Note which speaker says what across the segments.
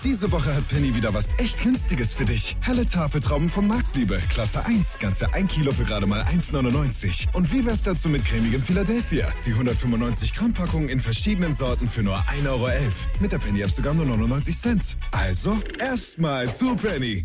Speaker 1: Diese Woche hat Penny wieder was echt Günstiges für dich. Helle Tafeltrauben von Marktliebe, Klasse 1, ganze 1 Kilo für gerade mal 1,99. Und wie wär's dazu mit cremigem Philadelphia? Die 195 Gramm Packung in verschiedenen Sorten für nur 1,11 Euro. Mit der Penny-App sogar nur 99 Cent. Also erstmal zu Penny.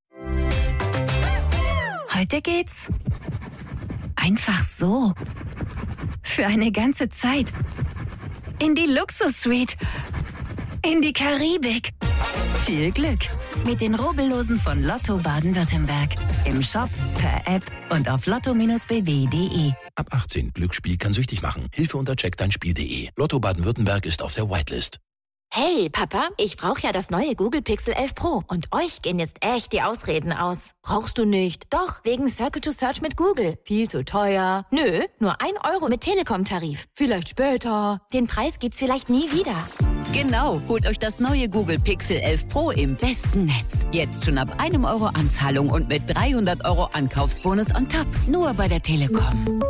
Speaker 2: Heute geht's einfach so. Für eine ganze Zeit. In die Luxus-Suite. In die Karibik. Viel Glück mit den Rubbellosen von Lotto Baden-Württemberg. Im Shop, per App und auf lotto-bw.de.
Speaker 3: Ab 18. Glücksspiel kann süchtig machen. Hilfe unter checkdeinspiel.de. Lotto Baden-Württemberg ist auf der Whitelist.
Speaker 4: Hey, Papa, ich brauche ja das neue Google Pixel 11 Pro. Und euch gehen jetzt echt die Ausreden aus. Brauchst du nicht? Doch, wegen Circle to Search mit Google. Viel zu teuer. Nö, nur 1 Euro mit Telekom-Tarif. Vielleicht später. Den Preis gibt's vielleicht nie wieder.
Speaker 5: Genau, holt euch das neue Google Pixel 11 Pro im besten Netz. Jetzt schon ab 1 Euro Anzahlung und mit 300 Euro Ankaufsbonus on top. Nur bei der Telekom.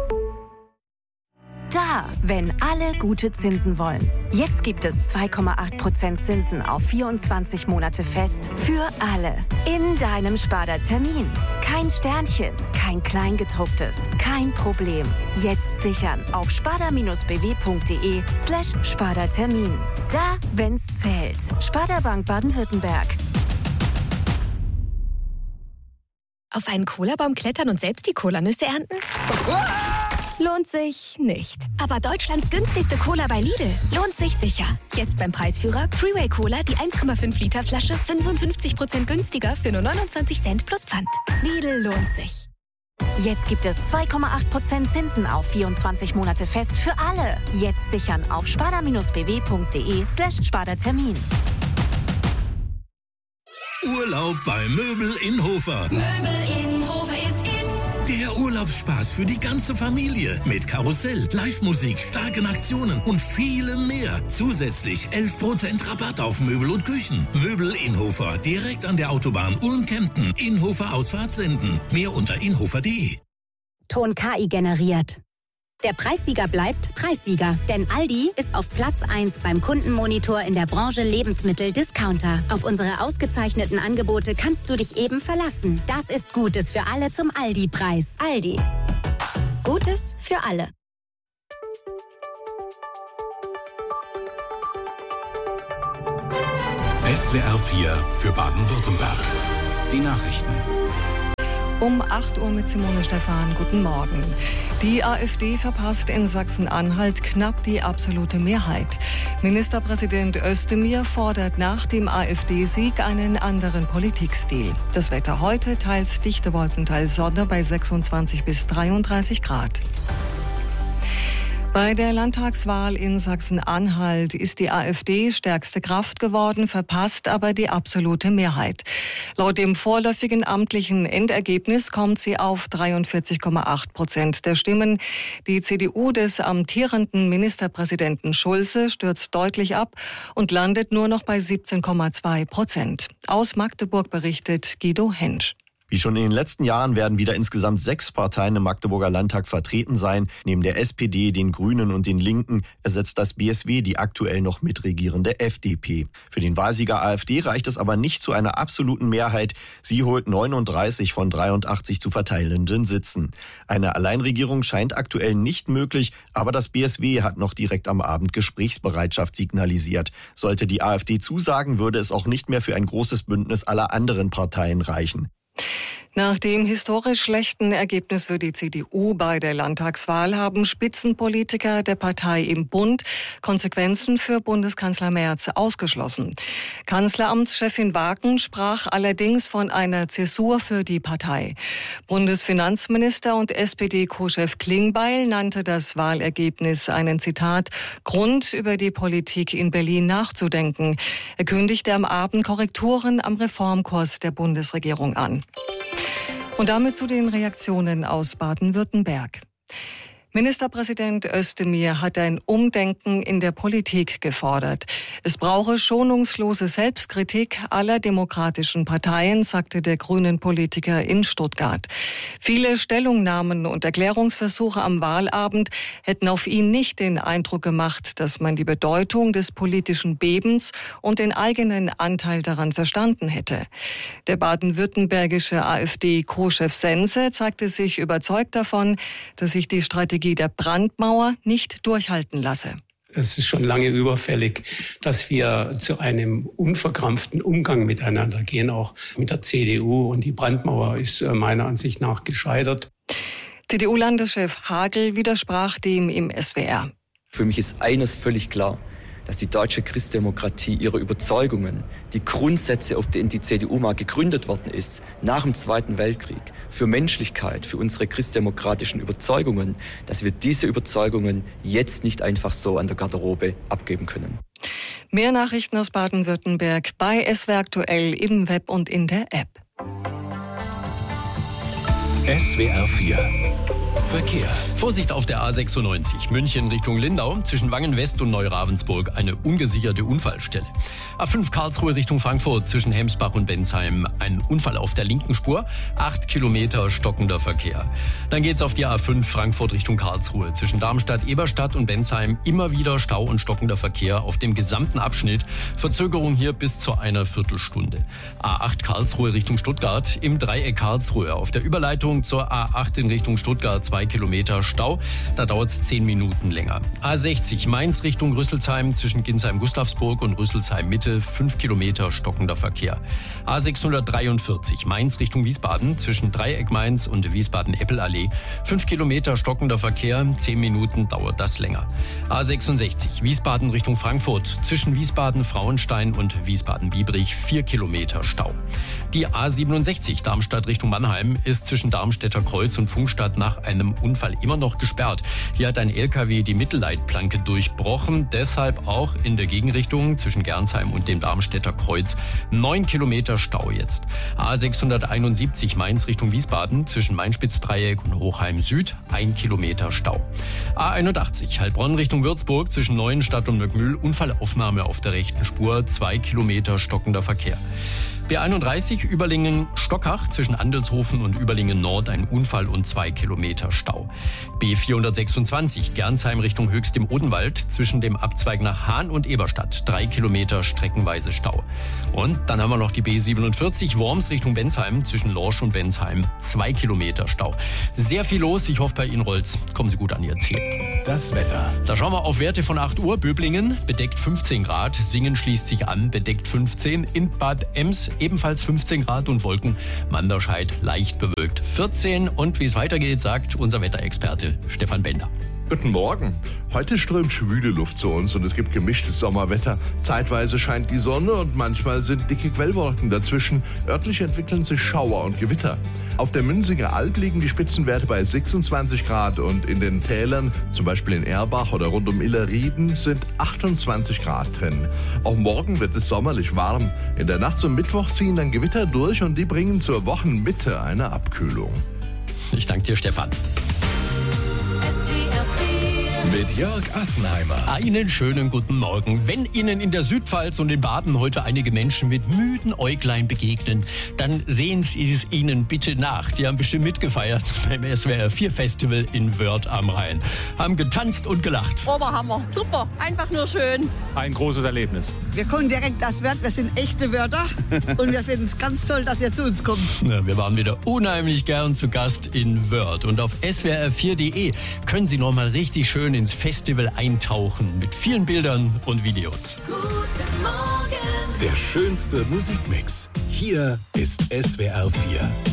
Speaker 6: Da, wenn alle gute Zinsen wollen. Jetzt gibt es 2,8% Zinsen auf 24 Monate fest für alle. In deinem Sparda-Termin. Kein Sternchen, kein Kleingedrucktes, kein Problem. Jetzt sichern auf sparda-bw.de/Sparda-Termin. Da, wenn's zählt. Sparda Bank Baden-Württemberg.
Speaker 7: Auf einen Cola-Baum klettern und selbst die Cola-Nüsse ernten? Lohnt sich nicht. Aber Deutschlands günstigste Cola bei Lidl lohnt sich sicher. Jetzt beim Preisführer Freeway Cola, die 1,5 Liter Flasche 55% günstiger für nur 29 Cent plus Pfand. Lidl lohnt sich.
Speaker 6: Jetzt gibt es 2,8% Zinsen auf 24 Monate fest für alle. Jetzt sichern auf sparda-bw.de/Sparda-Termin.
Speaker 3: Urlaub bei Möbel in Hofer.
Speaker 8: Möbel in Hofer ist in.
Speaker 3: Der Urlaubsspaß für die ganze Familie. Mit Karussell, Live-Musik, starken Aktionen und vielem mehr. Zusätzlich 11% Rabatt auf Möbel und Küchen. Möbel Inhofer, direkt an der Autobahn Ulm-Kempten. Inhofer Ausfahrt senden. Mehr unter inhofer.de.
Speaker 9: Ton KI generiert. Der Preissieger bleibt Preissieger, denn Aldi ist auf Platz 1 beim Kundenmonitor in der Branche Lebensmittel-Discounter. Auf unsere ausgezeichneten Angebote kannst du dich eben verlassen. Das ist Gutes für alle zum Aldi-Preis. Aldi. Gutes für alle.
Speaker 10: SWR 4 für Baden-Württemberg. Die Nachrichten.
Speaker 11: Um 8 Uhr mit Simone Stephan. Guten Morgen. Die AfD verpasst in Sachsen-Anhalt knapp die absolute Mehrheit. Ministerpräsident Özdemir fordert nach dem AfD-Sieg einen anderen Politikstil. Das Wetter heute teils dichte Wolken, teils Sonne bei 26 bis 33 Grad. Bei der Landtagswahl in Sachsen-Anhalt ist die AfD stärkste Kraft geworden, verpasst aber die absolute Mehrheit. Laut dem vorläufigen amtlichen Endergebnis kommt sie auf 43,8% der Stimmen. Die CDU des amtierenden Ministerpräsidenten Schulze stürzt deutlich ab und landet nur noch bei 17,2%. Aus Magdeburg berichtet Guido Hentsch.
Speaker 12: Wie schon in den letzten Jahren werden wieder insgesamt 6 Parteien im Magdeburger Landtag vertreten sein. Neben der SPD, den Grünen und den Linken ersetzt das BSW die aktuell noch mitregierende FDP. Für den Wahlsieger AfD reicht es aber nicht zu einer absoluten Mehrheit. Sie holt 39 von 83 zu verteilenden Sitzen. Eine Alleinregierung scheint aktuell nicht möglich, aber das BSW hat noch direkt am Abend Gesprächsbereitschaft signalisiert. Sollte die AfD zusagen, würde es auch nicht mehr für ein großes Bündnis aller anderen Parteien reichen.
Speaker 11: Nach dem historisch schlechten Ergebnis für die CDU bei der Landtagswahl haben Spitzenpolitiker der Partei im Bund Konsequenzen für Bundeskanzler Merz ausgeschlossen. Kanzleramtschefin Wagen sprach allerdings von einer Zäsur für die Partei. Bundesfinanzminister und SPD-Co-Chef Klingbeil nannte das Wahlergebnis einen, Zitat, Grund, über die Politik in Berlin nachzudenken. Er kündigte am Abend Korrekturen am Reformkurs der Bundesregierung an. Und damit zu den Reaktionen aus Baden-Württemberg. Ministerpräsident Özdemir hat ein Umdenken in der Politik gefordert. Es brauche schonungslose Selbstkritik aller demokratischen Parteien, sagte der grünen Politiker in Stuttgart. Viele Stellungnahmen und Erklärungsversuche am Wahlabend hätten auf ihn nicht den Eindruck gemacht, dass man die Bedeutung des politischen Bebens und den eigenen Anteil daran verstanden hätte. Der baden-württembergische AfD-Co-Chef Sense zeigte sich überzeugt davon, dass sich die Strategie der Brandmauer nicht durchhalten lasse.
Speaker 13: Es ist schon lange überfällig, dass wir zu einem unverkrampften Umgang miteinander gehen, auch mit der CDU. Und die Brandmauer ist meiner Ansicht nach gescheitert.
Speaker 11: CDU-Landeschef Hagel widersprach dem im SWR.
Speaker 14: Für mich ist eines völlig klar, dass die deutsche Christdemokratie ihre Überzeugungen, die Grundsätze, auf denen die CDU mal gegründet worden ist, nach dem Zweiten Weltkrieg, für Menschlichkeit, für unsere christdemokratischen Überzeugungen, dass wir diese Überzeugungen jetzt nicht einfach so an der Garderobe abgeben können.
Speaker 11: Mehr Nachrichten aus Baden-Württemberg bei SWR aktuell im Web und in der App.
Speaker 10: SWR 4 Verkehr.
Speaker 15: Vorsicht auf der A96 München Richtung Lindau, zwischen Wangen-West und Neuravensburg eine ungesicherte Unfallstelle. A5 Karlsruhe Richtung Frankfurt, zwischen Hemsbach und Bensheim ein Unfall auf der linken Spur, 8 Kilometer stockender Verkehr. Dann geht's auf die A5 Frankfurt Richtung Karlsruhe, zwischen Darmstadt, Eberstadt und Bensheim immer wieder Stau und stockender Verkehr auf dem gesamten Abschnitt. Verzögerung hier bis zu einer Viertelstunde. A8 Karlsruhe Richtung Stuttgart, im Dreieck Karlsruhe auf der Überleitung zur A8 in Richtung Stuttgart 2 Kilometer Stau, da dauert es 10 Minuten länger. A60 Mainz Richtung Rüsselsheim, zwischen Ginsheim-Gustavsburg und Rüsselsheim-Mitte 5 Kilometer stockender Verkehr. A643 Mainz Richtung Wiesbaden, zwischen Dreieck Mainz und Wiesbaden-Eppelallee 5 Kilometer stockender Verkehr, 10 Minuten dauert das länger. A66 Wiesbaden Richtung Frankfurt, zwischen Wiesbaden-Frauenstein und Wiesbaden-Biebrich 4 Kilometer Stau. Die A67 Darmstadt Richtung Mannheim ist zwischen Darmstädter Kreuz und Funkstadt nach einem Unfall immer noch gesperrt. Hier hat ein LKW die Mittelleitplanke durchbrochen, deshalb auch in der Gegenrichtung zwischen Gernsheim und dem Darmstädter Kreuz 9 Kilometer Stau jetzt. A671 Mainz Richtung Wiesbaden, zwischen Main-Spitz-Dreieck und Hochheim Süd 1 Kilometer Stau. A81 Heilbronn Richtung Würzburg, zwischen Neuenstadt und Möckmühl Unfallaufnahme auf der rechten Spur, 2 Kilometer stockender Verkehr. B31 Überlingen-Stockach, zwischen Andelshofen und Überlingen Nord ein Unfall und 2 Kilometer Stau. B426 Gernsheim Richtung Höchst im Odenwald, zwischen dem Abzweig nach Hahn und Eberstadt 3 Kilometer streckenweise Stau. Und dann haben wir noch die B47 Worms Richtung Bensheim, zwischen Lorsch und Bensheim 2 Kilometer Stau. Sehr viel los, ich hoffe bei Ihnen rollt's. Kommen Sie gut an Ihr Ziel.
Speaker 10: Das Wetter.
Speaker 15: Da schauen wir auf Werte von 8 Uhr. Böblingen bedeckt 15 Grad, Singen schließt sich an, bedeckt 15, in Bad Ems ebenfalls 15 Grad und Wolken, Manderscheid leicht bewölkt 14. Und wie es weitergeht, sagt unser Wetterexperte Stefan Bender.
Speaker 16: Guten Morgen. Heute strömt schwüle Luft zu uns und es gibt gemischtes Sommerwetter. Zeitweise scheint die Sonne und manchmal sind dicke Quellwolken dazwischen. Örtlich entwickeln sich Schauer und Gewitter. Auf der Münzinger Alb liegen die Spitzenwerte bei 26 Grad und in den Tälern, zum Beispiel in Erbach oder rund um Illerrieden, sind 28 Grad drin. Auch morgen wird es sommerlich warm. In der Nacht zum Mittwoch ziehen dann Gewitter durch und die bringen zur Wochenmitte eine Abkühlung.
Speaker 15: Ich danke dir, Stefan.
Speaker 10: Mit Jörg Assenheimer.
Speaker 15: Einen schönen guten Morgen. Wenn Ihnen in der Südpfalz und in Baden heute einige Menschen mit müden Äuglein begegnen, dann sehen Sie es ihnen bitte nach. Die haben bestimmt mitgefeiert beim SWR 4 Festival in Wörth am Rhein. Haben getanzt und gelacht.
Speaker 17: Oberhammer. Super. Einfach nur schön.
Speaker 18: Ein großes Erlebnis.
Speaker 17: Wir kommen direkt aus Wörth. Wir sind echte Wörther. Und wir finden es ganz toll, dass ihr zu uns kommt.
Speaker 15: Ja, wir waren wieder unheimlich gern zu Gast in Wörth. Und auf swr4.de können Sie noch mal richtig schön ins Festival eintauchen mit vielen Bildern und Videos.
Speaker 10: Guten Morgen. Der schönste Musikmix. Hier ist SWR 4.